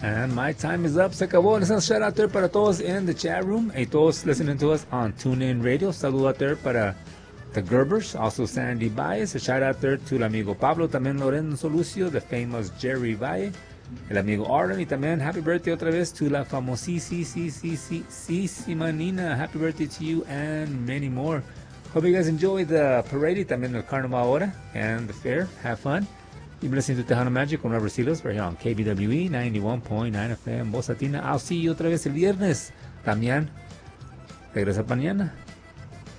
And my time is up. Se acabó. Let's shout out there para todos in the chat room. Y todos listening to us on TuneIn Radio. Saludo out there para the Gerbers, also Sandy Baez. A shout out there to el amigo Pablo, también Lorenzo Lucio, the famous Jerry Valle, el amigo Arlen, y también happy birthday otra vez to la famosísima Nina. Happy birthday to you and many more. Hope you guys enjoy the parade y también el carnaval ahora and the fair. Have fun. You've been listening to Tejano Magic con Robert Silos right here on KBWE 91.9 FM Voz Latina. I'll see you otra vez el viernes. Damián regresa mañana.